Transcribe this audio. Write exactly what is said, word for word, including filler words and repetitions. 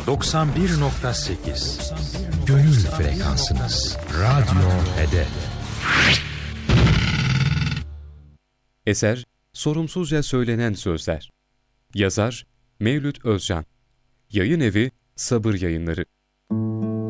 doksan bir nokta sekiz Gönül frekansınız. Radyo Hedef. Eser, Sorumsuzca Söylenen Sözler. Yazar, Mevlüt Özcan. Yayın evi, Sabır Yayınları.